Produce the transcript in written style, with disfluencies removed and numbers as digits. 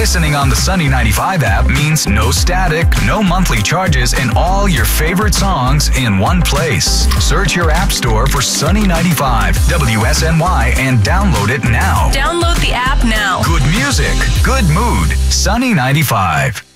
Listening on the Sunny 95 app means no static, no monthly charges, and all your favorite songs in one place. Search your app store for Sunny 95 WSNY and download it now. Download the app now. Good music, good mood. Sunny 95.